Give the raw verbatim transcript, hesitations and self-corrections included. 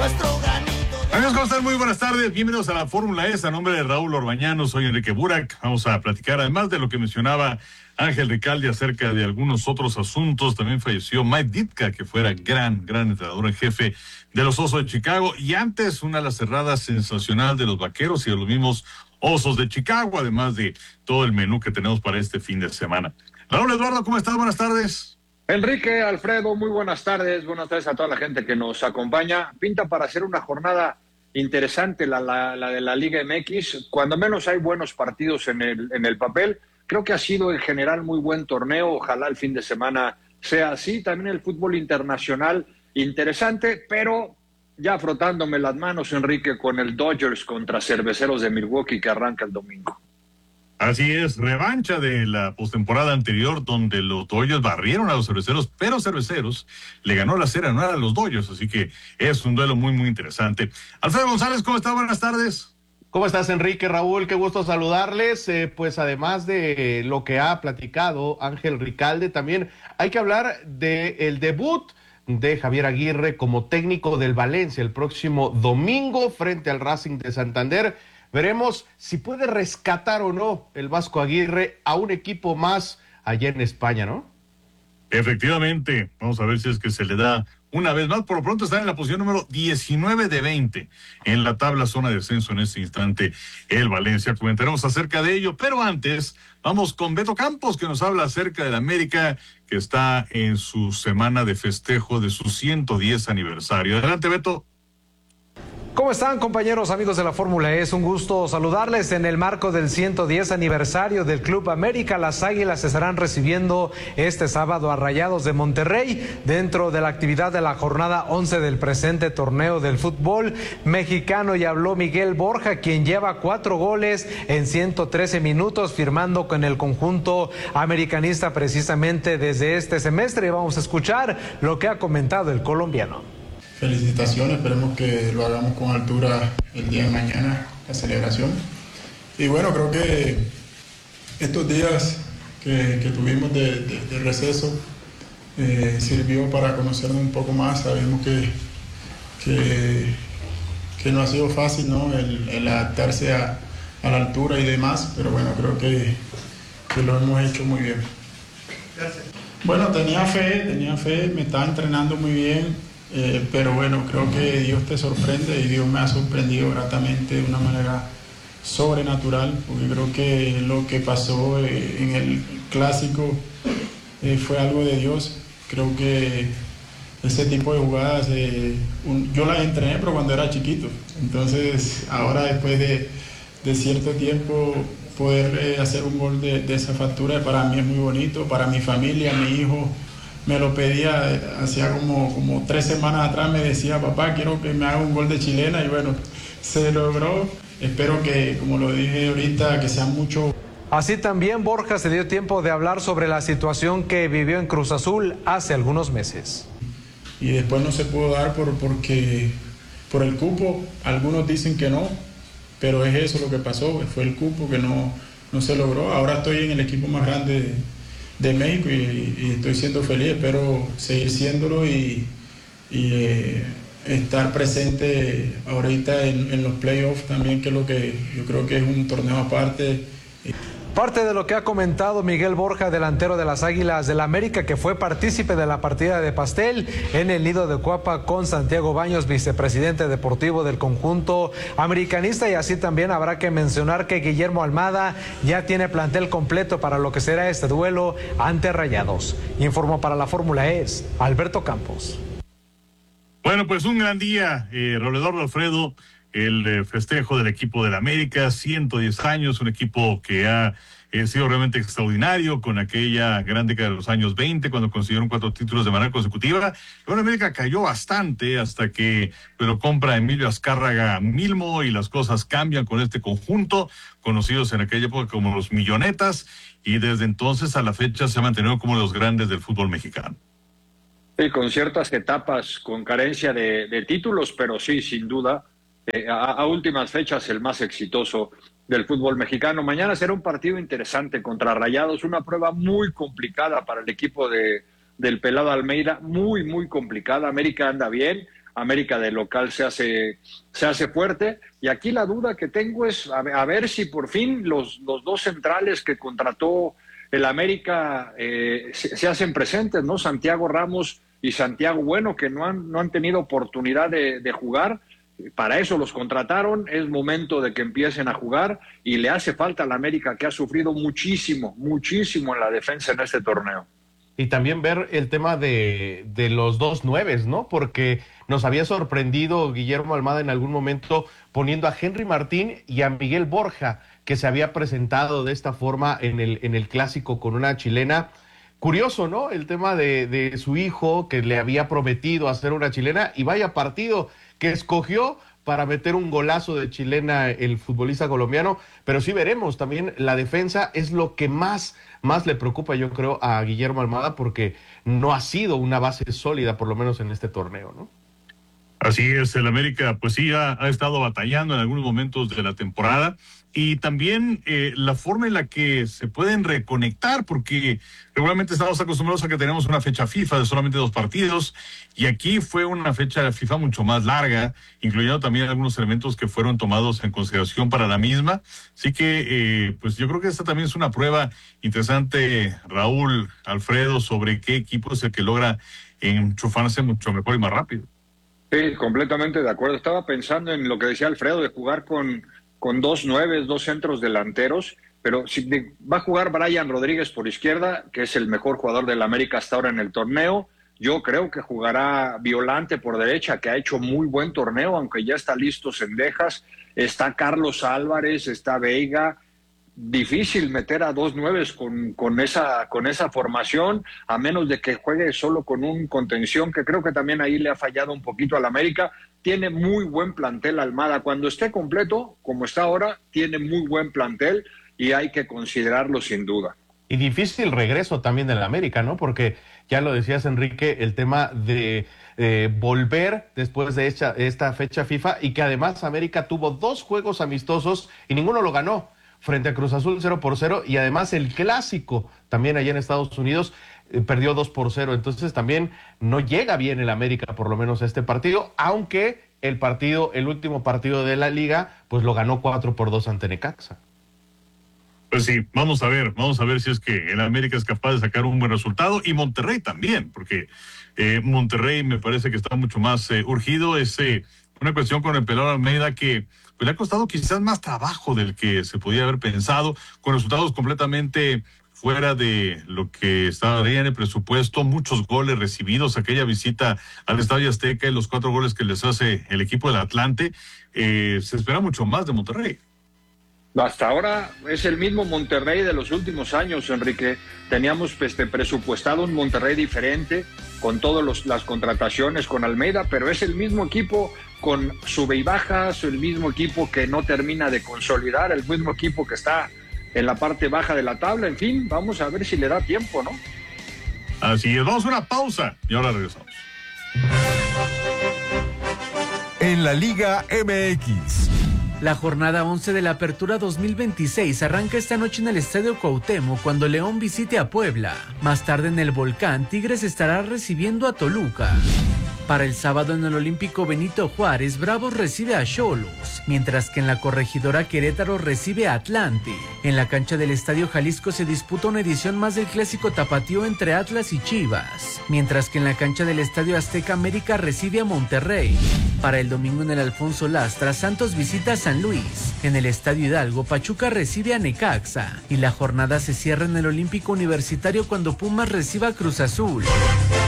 Amigos, ¿cómo están? Muy buenas tardes, bienvenidos a la Fórmula E. A nombre de Raúl Orbañano, soy Enrique Burak. Vamos a platicar, además de lo que mencionaba Ángel Ricalde acerca de algunos otros asuntos. También falleció Mike Ditka, que fuera gran, gran entrenador en jefe de los Osos de Chicago. Y antes, una ala cerrada sensacional de los Vaqueros y de los mismos Osos de Chicago, además de todo el menú que tenemos para este fin de semana. Raúl Eduardo, ¿cómo estás? Buenas tardes. Enrique, Alfredo, muy buenas tardes. Buenas tardes a toda la gente que nos acompaña. Pinta para hacer una jornada interesante la, la, la de la Liga M X. Cuando menos hay buenos partidos en el, en el papel. Creo que ha sido en general muy buen torneo. Ojalá el fin de semana sea así. También el fútbol internacional interesante, pero ya frotándome las manos, Enrique, con el Dodgers contra Cerveceros de Milwaukee que arranca el domingo. Así es, revancha de la postemporada anterior donde los Dodgers barrieron a los Cerveceros, pero Cerveceros le ganó la serie anual a los Dodgers, así que es un duelo muy, muy interesante. Alfredo González, ¿cómo está? Buenas tardes. ¿Cómo estás, Enrique? Raúl, qué gusto saludarles. Eh, pues además de lo que ha platicado Ángel Ricalde, también hay que hablar del debut de Javier Aguirre como técnico del Valencia el próximo domingo frente al Racing de Santander. Veremos si puede rescatar o no el Vasco Aguirre a un equipo más allá en España, ¿no? Efectivamente, vamos a ver si es que se le da una vez más. Por lo pronto está en la posición número diecinueve de veinte en la tabla zona de descenso en este instante el Valencia. Comentaremos acerca de ello, pero antes vamos con Beto Campos, que nos habla acerca del América, que está en su semana de festejo de su ciento diez aniversario. Adelante, Beto. ¿Cómo están, compañeros, amigos de la Fórmula E? Es un gusto saludarles en el marco del ciento diez aniversario del Club América. Las Águilas estarán recibiendo este sábado a Rayados de Monterrey dentro de la actividad de la jornada once del presente torneo del fútbol mexicano. Y habló Miguel Borja, quien lleva cuatro goles en ciento trece minutos, firmando con el conjunto americanista precisamente desde este semestre. Y vamos a escuchar lo que ha comentado el colombiano. Felicitaciones, esperemos que lo hagamos con altura el día de mañana, la celebración. Y bueno, creo que estos días que, que tuvimos de, de, de receso eh, sirvió para conocernos un poco más. Sabemos que, que, que no ha sido fácil, ¿no? el, el adaptarse a, a la altura y demás, pero bueno, creo que, que lo hemos hecho muy bien. Gracias. Bueno, tenía fe, tenía fe, me estaba entrenando muy bien. Eh, pero bueno, creo que Dios te sorprende y Dios me ha sorprendido gratamente de una manera sobrenatural, porque creo que lo que pasó eh, en el clásico eh, fue algo de Dios. Creo que ese tipo de jugadas, eh, un, yo las entrené pero cuando era chiquito, entonces ahora después de, de cierto tiempo poder eh, hacer un gol de, de esa factura para mí es muy bonito, para mi familia, mi hijo me lo pedía, hacía como, como tres semanas atrás me decía, papá, quiero que me haga un gol de chilena, y bueno, se logró. Espero que, como lo dije ahorita, que sea mucho. Así también Borja se dio tiempo de hablar sobre la situación que vivió en Cruz Azul hace algunos meses. Y después no se pudo dar por, porque, por el cupo, algunos dicen que no, pero es eso lo que pasó, fue el cupo que no, no se logró. Ahora estoy en el equipo más grande de, de México y, y estoy siendo feliz, espero seguir siéndolo y, y eh, estar presente ahorita en, en los playoffs también, que es lo que yo creo que es un torneo aparte. Parte de lo que ha comentado Miguel Borja, delantero de las Águilas del América, que fue partícipe de la partida de pastel en el Nido de Cuapa con Santiago Baños, vicepresidente deportivo del conjunto americanista. Y así también habrá que mencionar que Guillermo Almada ya tiene plantel completo para lo que será este duelo ante Rayados. Informó para la Fórmula E Alberto Campos. Bueno, pues un gran día, eh, Roledor Alfredo. El eh, festejo del equipo del América, ciento diez años, un equipo que ha eh, sido realmente extraordinario con aquella gran década de los años veinte, cuando consiguieron cuatro títulos de manera consecutiva. Luego América cayó bastante hasta que lo compra Emilio Azcárraga Milmo y las cosas cambian con este conjunto, conocidos en aquella época como los Millonetas, y desde entonces a la fecha se ha mantenido como los grandes del fútbol mexicano. Sí, con ciertas etapas con carencia de, de títulos, pero sí, sin duda, Eh, a, a últimas fechas el más exitoso del fútbol mexicano. Mañana será un partido interesante contra Rayados, una prueba muy complicada para el equipo de, del Pelado Almeida, muy, muy complicada. América anda bien, América de local se hace, se hace fuerte. Y aquí la duda que tengo es a, a ver si por fin los, los dos centrales que contrató el América eh, se, se hacen presentes, ¿no? Santiago Ramos y Santiago Bueno, que no han, no han tenido oportunidad de, de jugar. Para eso los contrataron, es momento de que empiecen a jugar y le hace falta a la América, que ha sufrido muchísimo, muchísimo en la defensa en este torneo. Y también ver el tema de, de los dos nueves, ¿no? Porque nos había sorprendido Guillermo Almada en algún momento poniendo a Henry Martín y a Miguel Borja, que se había presentado de esta forma en el, en el clásico con una chilena. Curioso, ¿no? El tema de, de su hijo, que le había prometido hacer una chilena, y vaya partido que escogió para meter un golazo de chilena el futbolista colombiano. Pero sí veremos, también la defensa es lo que más, más le preocupa, yo creo, a Guillermo Almada, porque no ha sido una base sólida, por lo menos en este torneo, ¿no? Así es, el América pues sí ha, ha estado batallando en algunos momentos de la temporada, y también eh, la forma en la que se pueden reconectar, porque regularmente estamos acostumbrados a que tenemos una fecha FIFA de solamente dos partidos, y aquí fue una fecha FIFA mucho más larga, incluyendo también algunos elementos que fueron tomados en consideración para la misma. Así que eh, pues yo creo que esta también es una prueba interesante, Raúl, Alfredo, sobre qué equipo es el que logra enchufarse mucho mejor y más rápido. Sí, completamente de acuerdo. Estaba pensando en lo que decía Alfredo, de jugar con, con dos nueves, dos centros delanteros, pero si de, va a jugar Brian Rodríguez por izquierda, que es el mejor jugador del América hasta ahora en el torneo. Yo creo que jugará Violante por derecha, que ha hecho muy buen torneo, aunque ya está listo Cendejas. Está Carlos Álvarez, está Veiga. Difícil meter a dos nueves con, con, esa, con esa formación, a menos de que juegue solo con un contención, que creo que también ahí le ha fallado un poquito al América. Tiene muy buen plantel Almada. Cuando esté completo, como está ahora, tiene muy buen plantel y hay que considerarlo sin duda. Y difícil regreso también del América, ¿no? Porque ya lo decías, Enrique, el tema de eh, volver después de esta, esta fecha FIFA, y que además América tuvo dos juegos amistosos y ninguno lo ganó. Frente a Cruz Azul cero por cero, y además el clásico también allá en Estados Unidos eh, perdió dos por cero. Entonces también no llega bien el América, por lo menos a este partido, aunque el partido, el último partido de la liga, pues lo ganó cuatro por dos ante Necaxa. Pues sí, vamos a ver, vamos a ver si es que el América es capaz de sacar un buen resultado, y Monterrey también, porque eh, Monterrey me parece que está mucho más eh, urgido. Es eh, una cuestión con el Pelón Almeida que pues le ha costado quizás más trabajo del que se podía haber pensado, con resultados completamente fuera de lo que estaba en el presupuesto, muchos goles recibidos, aquella visita al Estadio Azteca y los cuatro goles que les hace el equipo del Atlante. Eh, se espera mucho más de Monterrey. Hasta ahora es el mismo Monterrey de los últimos años, Enrique. Teníamos este, presupuestado un Monterrey diferente, con todas las contrataciones, con Almeida, pero es el mismo equipo con sube y bajas, el mismo equipo que no termina de consolidar, el mismo equipo que está en la parte baja de la tabla. En fin, vamos a ver si le da tiempo, ¿no? Así es, vamos a una pausa y ahora regresamos. En la Liga M X. La jornada once de la Apertura dos mil veintiséis arranca esta noche en el Estadio Cuauhtémoc cuando León visite a Puebla. Más tarde en el Volcán, Tigres estará recibiendo a Toluca. Para el sábado en el Olímpico Benito Juárez, Bravos recibe a Xolos, mientras que en la Corregidora Querétaro recibe a Atlante. En la cancha del Estadio Jalisco se disputa una edición más del Clásico Tapatío entre Atlas y Chivas, mientras que en la cancha del Estadio Azteca América recibe a Monterrey. Para el domingo en el Alfonso Lastra, Santos visita a San Luis. En el Estadio Hidalgo, Pachuca recibe a Necaxa. Y la jornada se cierra en el Olímpico Universitario cuando Pumas reciba a Cruz Azul.